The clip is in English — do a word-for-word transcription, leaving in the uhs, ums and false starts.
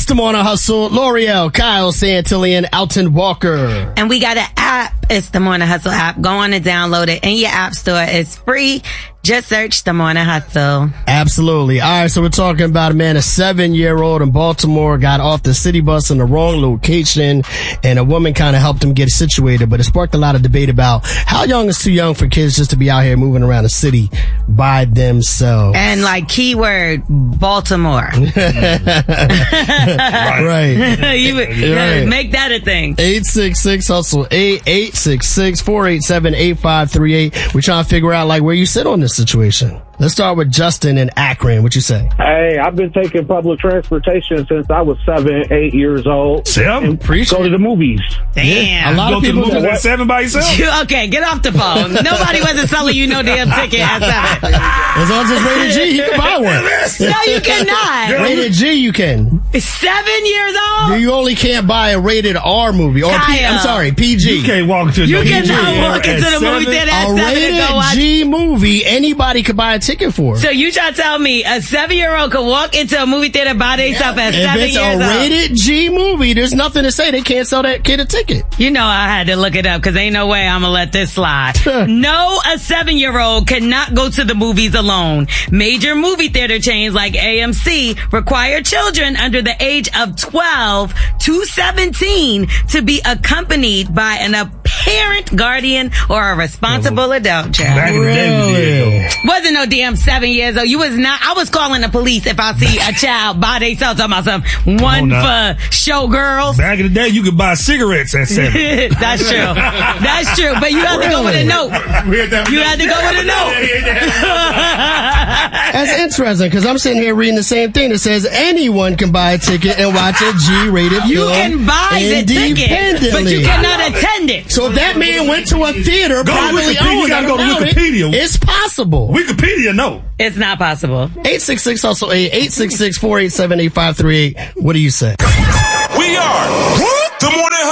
The Morning Hustle. L'Oreal, Kyle Santillan, Alton Walker. And we got an app. It's the Morning Hustle app. Go on and download it in your app store. It's free. Just search The Morning Hustle. Absolutely. All right, so we're talking about a man, a seven-year-old in Baltimore, got off the city bus in the wrong location, and a woman kind of helped him get situated, but it sparked a lot of debate about how young is too young for kids just to be out here moving around the city by themselves. And like keyword, Baltimore. Right. you, right. Make that a thing. eight six six hustle, eight eight six six, four eight seven, eight five three eight. We're trying to figure out like where you sit on this situation. Let's start with Justin in Akron. What you say? Hey, I've been taking public transportation since I was seven, eight years old. Seven? Preach. Go to the movies. Damn. Yeah. A lot you of go people to the movies at seven by yourself? You, okay, get off the phone. Nobody wasn't selling you no damn ticket at seven. As long as it's rated G, you can buy one. No, you cannot. Rated G, you can. Seven years old? You only can't buy a rated R movie. Or P, I'm sorry, P G. You can't walk into You no cannot P G walk into the movie theater at A seven rated and go watch. G movie, anybody could buy a ticket for. So you trying to tell me a seven-year-old could walk into a movie theater by themselves at If seven it's years a old? rated G movie, there's nothing to say they can't sell that kid a ticket. You know I had to look it up because ain't no way I'm going to let this slide. No, a seven-year-old cannot go to the movies alone. Major movie theater chains like A M C require children under the age of twelve to seventeen to be accompanied by an parent, guardian, or a responsible adult child. Back in the day, we did, though. Wasn't no damn seven years old. You was not. I was calling the police if I see a child by themselves. Talking about something. One for showgirls. Back in the day, you could buy cigarettes at seven. That's true. That's true. But you had to go with a note. You had to go with a note. That's interesting because I'm sitting here reading the same thing that says anyone can buy a ticket and watch a G-rated You film can buy the ticket, but you cannot attend it. So if that man went to a theater, Go to privately Wikipedia. owned, You gotta go to allowed it, Wikipedia. it's possible. Wikipedia, no. It's not possible. eight six six hustle eight, eight six six, four eight seven, eight five three eight. What do you say? We are the Morning